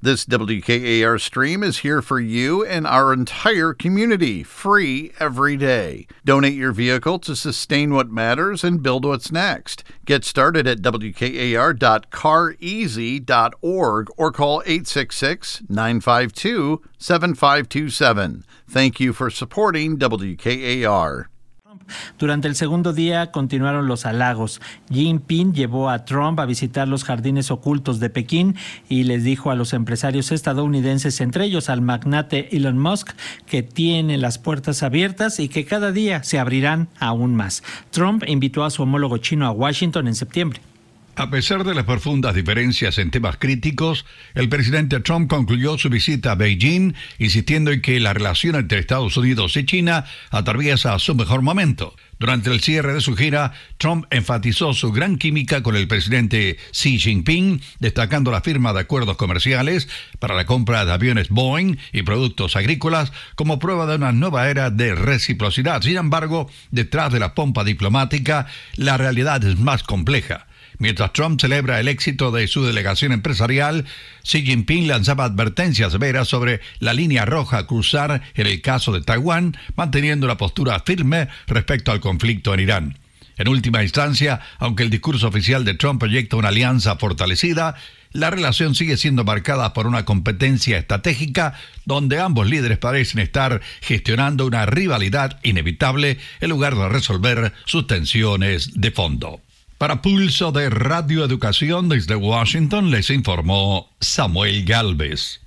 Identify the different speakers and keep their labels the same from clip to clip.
Speaker 1: This WKAR stream is here for you and our entire community, free every day. Donate your vehicle to sustain what matters and build what's next. Get started at WKAR.careasy.org or call 866-952-7527. Thank you for supporting WKAR.
Speaker 2: Durante el segundo día continuaron los halagos. Xi Jinping llevó a Trump a visitar los jardines ocultos de Pekín y les dijo a los empresarios estadounidenses, entre ellos al magnate Elon Musk, que tiene las puertas abiertas y que cada día se abrirán aún más. Trump invitó a su homólogo chino a Washington en septiembre.
Speaker 3: A pesar de las profundas diferencias en temas críticos, el presidente Trump concluyó su visita a Beijing, insistiendo en que la relación entre Estados Unidos y China atraviesa su mejor momento. Durante el cierre de su gira, Trump enfatizó su gran química con el presidente Xi Jinping, destacando la firma de acuerdos comerciales para la compra de aviones Boeing y productos agrícolas como prueba de una nueva era de reciprocidad. Sin embargo, detrás de la pompa diplomática, la realidad es más compleja. Mientras Trump celebra el éxito de su delegación empresarial, Xi Jinping lanzaba advertencias severas sobre la línea roja a cruzar en el caso de Taiwán, manteniendo una postura firme respecto al conflicto en Irán. En última instancia, aunque el discurso oficial de Trump proyecta una alianza fortalecida, la relación sigue siendo marcada por una competencia estratégica donde ambos líderes parecen estar gestionando una rivalidad inevitable en lugar de resolver sus tensiones de fondo. Para Pulso de Radio Educación desde Washington les informó Samuel Gálvez.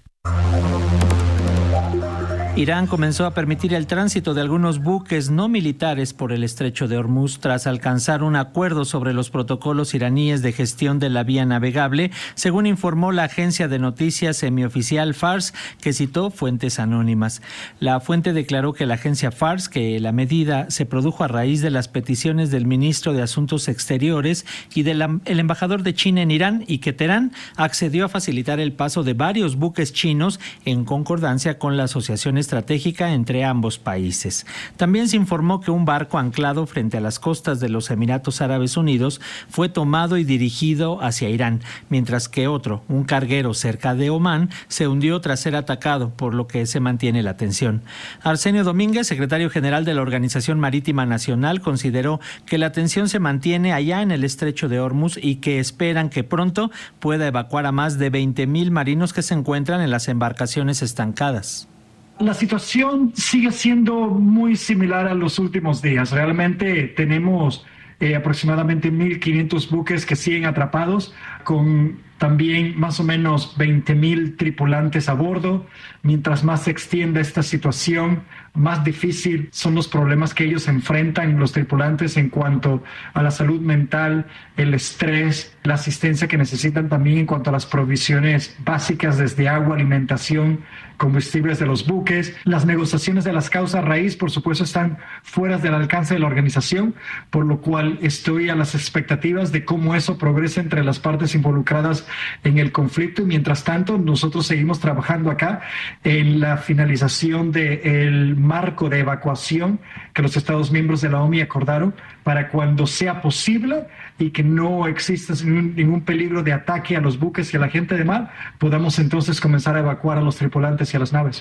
Speaker 2: Irán comenzó a permitir el tránsito de algunos buques no militares por el estrecho de Hormuz tras alcanzar un acuerdo sobre los protocolos iraníes de gestión de la vía navegable, según informó la agencia de noticias semioficial Fars, que citó fuentes anónimas. La fuente declaró que la agencia Fars que la medida se produjo a raíz de las peticiones del ministro de Asuntos Exteriores y del embajador de China en Irán, y que Teherán accedió a facilitar el paso de varios buques chinos en concordancia con la asociación estratégica entre ambos países. También se informó que un barco anclado frente a las costas de los Emiratos Árabes Unidos fue tomado y dirigido hacia Irán, mientras que otro, un carguero cerca de Omán, se hundió tras ser atacado, por lo que se mantiene la tensión. Arsenio Domínguez, secretario general de la Organización Marítima Nacional, consideró que la tensión se mantiene allá en el estrecho de Hormuz y que esperan que pronto pueda evacuar a más de 20,000 marinos que se encuentran en las embarcaciones estancadas.
Speaker 4: La situación sigue siendo muy similar a los últimos días. Realmente tenemos aproximadamente 1,500 buques que siguen atrapados, con también más o menos 20,000 tripulantes a bordo. Mientras más se extienda esta situación, más difícil son los problemas que ellos enfrentan, los tripulantes, en cuanto a la salud mental, el estrés, la asistencia que necesitan también en cuanto a las provisiones básicas desde agua, alimentación, combustibles de los buques. Las negociaciones de las causas raíz, por supuesto, están fuera del alcance de la organización, por lo cual estoy a las expectativas de cómo eso progrese entre las partes involucradas en el conflicto. Y mientras tanto, nosotros seguimos trabajando acá en la finalización del marco de evacuación que los Estados miembros de la OMI acordaron para cuando sea posible y que no exista ningún peligro de ataque a los buques y a la gente de mar, podamos entonces comenzar a evacuar a los tripulantes y a las naves.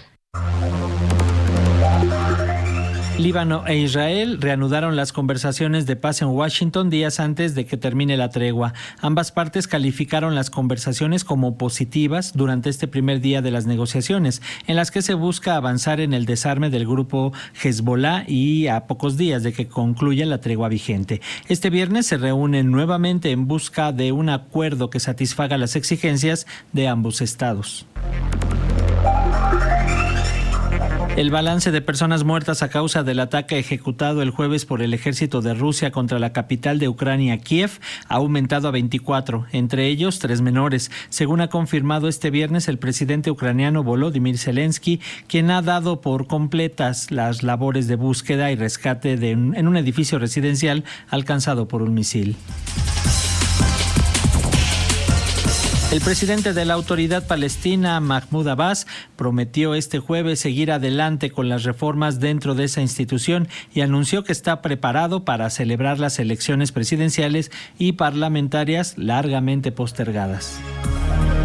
Speaker 2: Líbano e Israel reanudaron las conversaciones de paz en Washington días antes de que termine la tregua. Ambas partes calificaron las conversaciones como positivas durante este primer día de las negociaciones, en las que se busca avanzar en el desarme del grupo Hezbollah y a pocos días de que concluya la tregua vigente. Este viernes se reúnen nuevamente en busca de un acuerdo que satisfaga las exigencias de ambos estados. El balance de personas muertas a causa del ataque ejecutado el jueves por el ejército de Rusia contra la capital de Ucrania, Kiev, ha aumentado a 24, entre ellos 3 menores, según ha confirmado este viernes el presidente ucraniano Volodymyr Zelensky, quien ha dado por completas las labores de búsqueda y rescate en un edificio residencial alcanzado por un misil. El presidente de la Autoridad Palestina, Mahmoud Abbas, prometió este jueves seguir adelante con las reformas dentro de esa institución y anunció que está preparado para celebrar las elecciones presidenciales y parlamentarias largamente postergadas.